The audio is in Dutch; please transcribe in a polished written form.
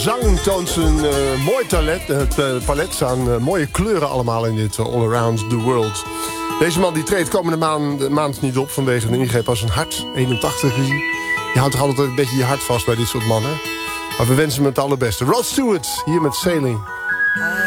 zang toont zijn mooi talent. Het palet staan mooie kleuren allemaal in dit All Around the World. Deze man die treedt komende maand niet op vanwege een ingreep aan zijn hart. 81 is hij. Je houdt toch altijd een beetje je hart vast bij dit soort mannen. Maar we wensen hem het allerbeste. Rod Stewart, hier met Sailing.